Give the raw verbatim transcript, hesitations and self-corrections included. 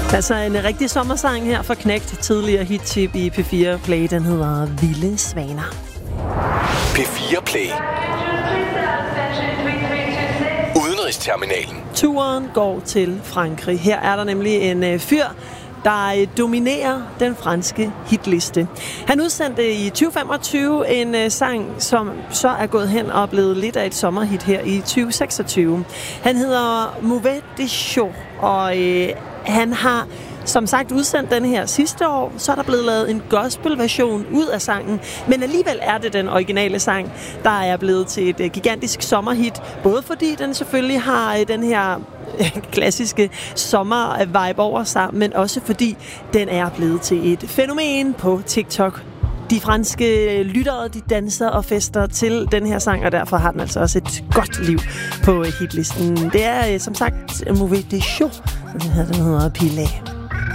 Altså en rigtig sommersang her for Knægt, tidligere hittip i P fire Play. Den hedder Vilde Svaner. P fire Play. Udenrigsterminalen. Turen går til Frankrig. Her er der nemlig en øh, fyr, der øh, dominerer den franske hitliste. Han udsendte i tyve femogtyve en øh, sang, som så er gået hen og blevet lidt af et sommerhit her i tyve seksogtyve. Han hedder Mauvais des Choux, og øh, han har som sagt udsendt den her sidste år. Så er der blevet lavet en gospelversion ud af sangen, men alligevel er det den originale sang, der er blevet til et gigantisk sommerhit. Både fordi den selvfølgelig har den her klassiske sommer-vibe over sig, men også fordi den er blevet til et fænomen på TikTok. De franske lyttere, de danser og fester til den her sang, og derfor har den altså også et godt liv på hitlisten. Det er som sagt Mauvais des Choux, den hedder Pilet.